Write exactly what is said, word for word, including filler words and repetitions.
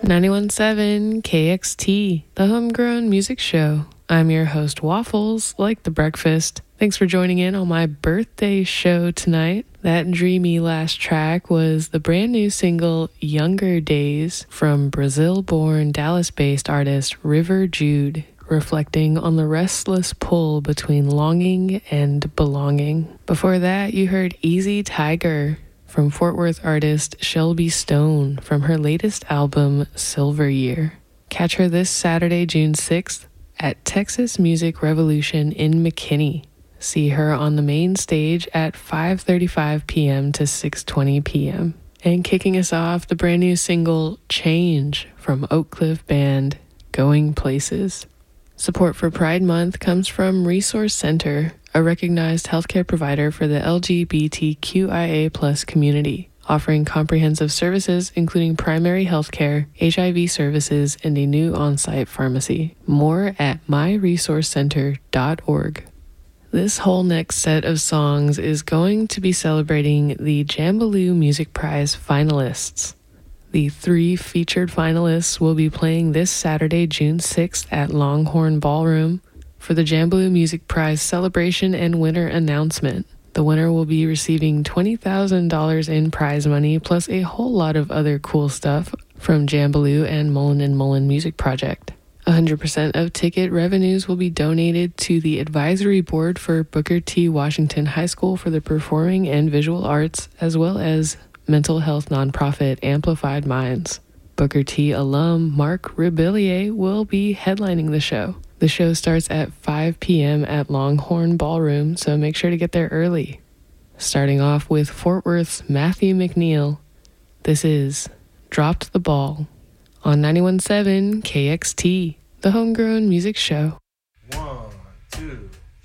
ninety-one point seven K X T, the Homegrown Music Show. I'm your host, Waffles, like the breakfast. Thanks for joining in on my birthday show tonight. That dreamy last track was the brand new single Younger Days from Brazil-born, Dallas-based artist River Jude, reflecting on the restless pull between longing and belonging. Before that, you heard Easy Tiger from Fort Worth artist Shelby Stone from her latest album, Silver Year. Catch her this Saturday, June sixth at Texas Music Revolution in McKinney. See her on the main stage at five thirty-five p.m. to six twenty p.m. And kicking us off, the brand new single, Change, from Oak Cliff band Going Places. Support for Pride Month comes from Resource Center, a recognized healthcare provider for the L G B T Q I A plus community, offering comprehensive services including primary healthcare, H I V services, and a new on-site pharmacy. More at my resource center dot org. This whole next set of songs is going to be celebrating the Jambaloo Music Prize finalists. The three featured finalists will be playing this Saturday, June sixth at Longhorn Ballroom for the Jambaloo Music Prize celebration and winner announcement. The winner will be receiving twenty thousand dollars in prize money, plus a whole lot of other cool stuff from Jambaloo and Mullen and Mullen Music Project. one hundred percent of ticket revenues will be donated to the advisory board for Booker T. Washington High School for the Performing and Visual Arts, as well as mental health nonprofit Amplified Minds. Booker T alum Mark Rebillier will be headlining the show. The show starts at five p.m. at Longhorn Ballroom, so make sure to get there early. Starting off with Fort Worth's Matthew McNeil, this is Dropped the Ball on ninety-one point seven K X T, the Homegrown Music Show.